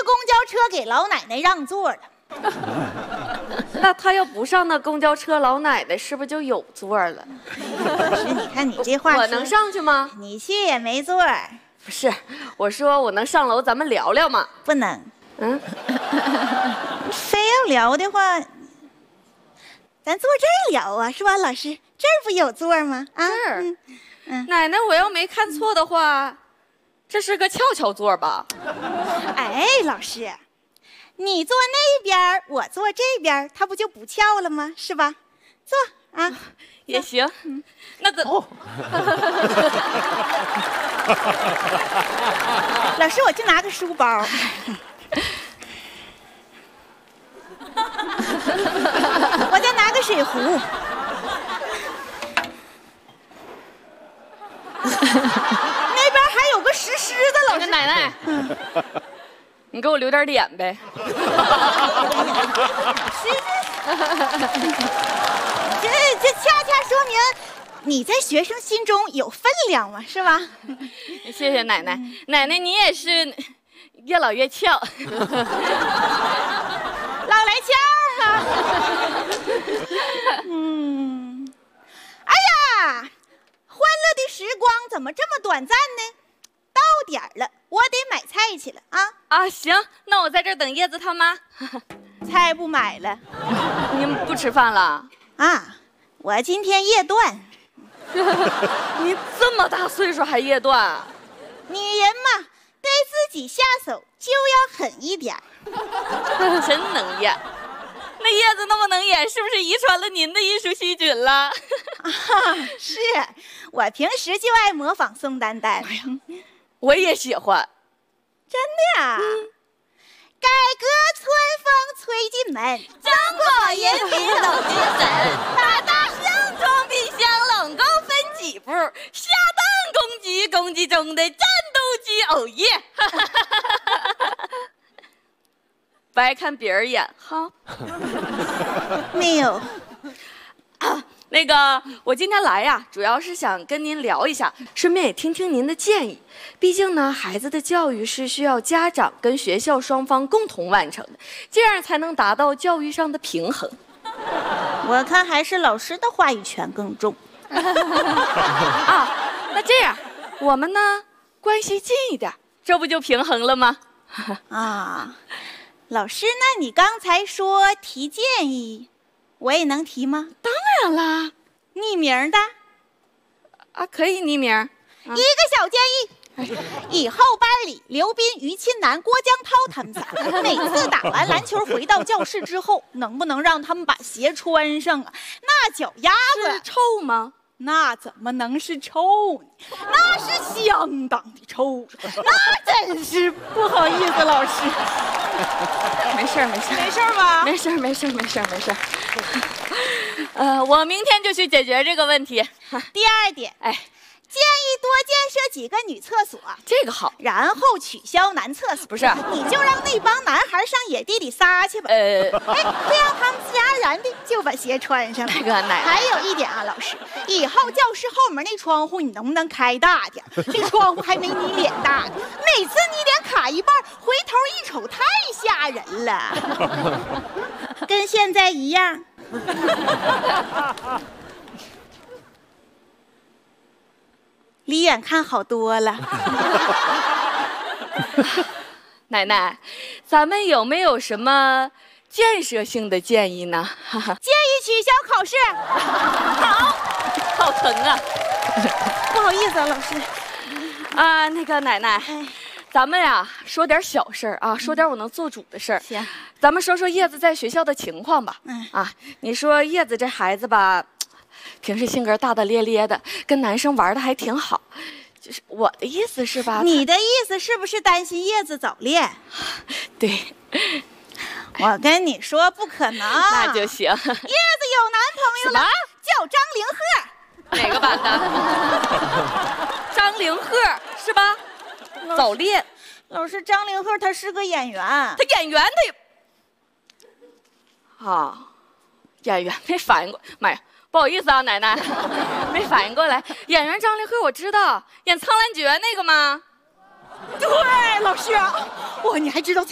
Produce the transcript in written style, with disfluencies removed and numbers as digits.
公交车给老奶奶让座了。 那他要不上那公交车，老奶奶是不是就有座了？ 老师，你看你这话， 我能上去吗？ 你去也没座。 不是，我说我能上楼，咱们聊聊吗？ 不能。 嗯， 非要聊的话，咱坐这儿聊啊，是吧，老师？这儿不有座吗？啊， 这儿。奶奶，我要没看错的话，这是个翘翘座吧？ 哎，老师，你坐那边，我坐这边，它不就不翘了吗？是吧？坐啊， 也行。那个老师，我去拿个书包。我再拿个水壶。那边还有个石狮子，老师。 奶奶，你给我留点脸呗。 这恰恰说明你在学生心中有分量嘛，是吧？ 谢谢奶奶，奶奶你也是越老越俏。 老来俏啊！哎呀，欢乐的时光怎么这么短暂呢？到点儿了，我得买菜去了啊！ 行，那我在这儿等叶子他妈。 菜不买了， 你们不吃饭了啊？我今天夜断。 你这么大岁数还夜断？ 女人嘛，对自己下手就要狠一点。 真能演。那叶子那么能演，是不是遗传了您的艺术细菌了？ 是我平时就爱模仿宋丹丹。 我也喜欢。 真的呀？改革春风吹进门， 中国人民走精神，大大象装冰箱，冷够分几步，下蛋公鸡中的战斗机，哦耶！不爱看别人演哈。 没有。 那个，我今天来呀，主要是想跟您聊一下，顺便也听听您的建议。毕竟呢，孩子的教育是需要家长跟学校双方共同完成的，这样才能达到教育上的平衡。 我看还是老师的话语权更重。 那这样，我们呢关系近一点，这不就平衡了吗？ 老师，那你刚才说提建议，我也能提吗？ 当然啦， 匿名的。 可以匿名。 一个小建议。以后班里刘斌、于钦南、郭江涛他们仨，每次打完篮球回到教室之后，能不能让他们把鞋穿上啊？那脚丫子臭吗？ 那怎么能是臭呢？那是相当的臭，那真是不好意思，老师。 没事吧？ 没事。我明天就去解决这个问题。 第二点，建议多建设几个女厕所， 这个好。 然后取消男厕所。 不是， 你就让那帮男孩上野地里撒去吧。这样他们自然而然的就把鞋穿上了。 那个奶奶， 还有一点啊，老师，以后教室后面那窗户你能不能开大点？这窗户还没你脸大呢，每次你脸卡一半，回头一瞅太吓人了，跟现在一样。离远看好多了。 奶奶，咱们有没有什么建设性的建议呢？ 建议取消考试。 好疼啊！ 不好意思啊，老师。 那个奶奶，咱们呀说点小事儿啊，说点我能做主的事儿。 行， 咱们说说叶子在学校的情况吧。你说叶子这孩子吧，平时性格大大咧咧的，跟男生玩的还挺好。就是我的意思是吧？ 你的意思是不是担心叶子早恋？ 对。 我跟你说不可能。 那就行。叶子有男朋友了，叫张凌赫。 哪个版的？张凌赫是吧？早恋。 老师，张凌赫他是个演员。 他演员他也演员没反应过，妈呀，不好意思啊，奶奶，没反应过来。演员张凌赫我知道，演《苍兰诀》那个吗？ 对，老师，你还知道